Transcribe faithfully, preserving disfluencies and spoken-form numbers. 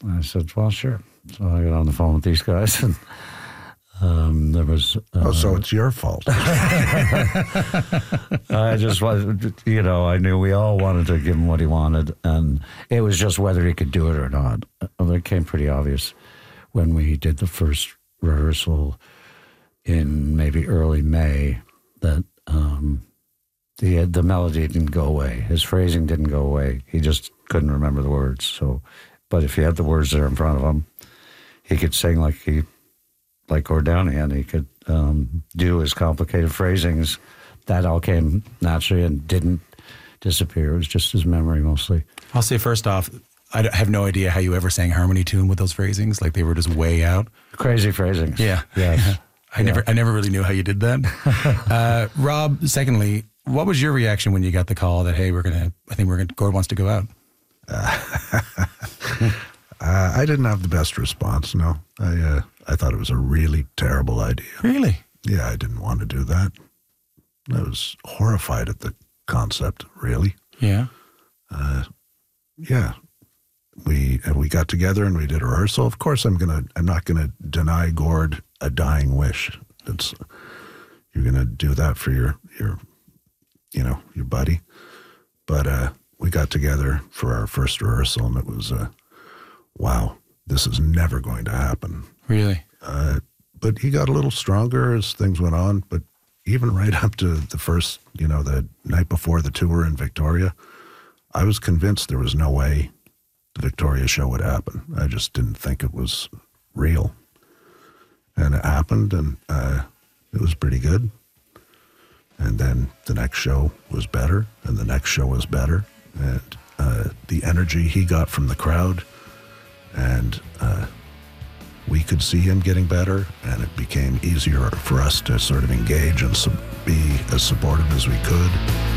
I said, well, sure. So I got on the phone with these guys, and um, there was... Uh, oh, so it's your fault. I just was, you know, I knew we all wanted to give him what he wanted, and it was just whether he could do it or not. It became pretty obvious when we did the first rehearsal in maybe early May that um, the the melody didn't go away. His phrasing didn't go away. He just couldn't remember the words. So, but if he had the words there in front of him, he could sing like he like Gordani, and he could um, do his complicated phrasings. That all came naturally and didn't disappear. It was just his memory mostly. I'll say first off, I have no idea how you ever sang harmony tune with those phrasings. Like they were just way out. Crazy phrasings. Yeah. Yes. I yeah. never I never really knew how you did that. uh, Rob, secondly, what was your reaction when you got the call that, hey, we're going to, I think we're going to, Gord wants to go out? Uh, uh, I didn't have the best response, no. I uh, I thought it was a really terrible idea. Really? Yeah, I didn't want to do that. I was horrified at the concept, really. Yeah. Uh, yeah. We and we got together and we did a rehearsal. Of course, I'm gonna. I'm not gonna deny Gord a dying wish. It's you're gonna do that for your your, you know, your buddy. But uh, we got together for our first rehearsal, and it was, uh, wow, this is never going to happen. Really? Uh, but he got a little stronger as things went on. But even right up to the first, you know, the night before the tour in Victoria, I was convinced there was no way the Victoria show would happen. I just didn't think it was real. And it happened, and uh, it was pretty good. And then the next show was better, and the next show was better. And uh, the energy he got from the crowd, and uh, we could see him getting better, and it became easier for us to sort of engage and sub- be as supportive as we could.